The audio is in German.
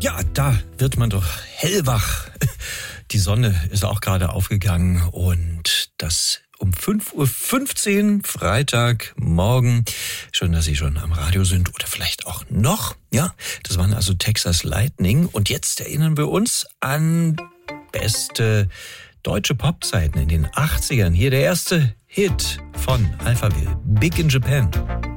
Ja, da wird man doch hellwach. Die Sonne ist auch gerade aufgegangen und das um 5:15 Uhr Freitagmorgen. Schön, dass Sie schon am Radio sind oder vielleicht auch noch. Ja, das waren also Texas Lightning. Und jetzt erinnern wir uns an beste deutsche Popzeiten in den 80ern. Hier der erste Hit von Alphaville, Big in Japan.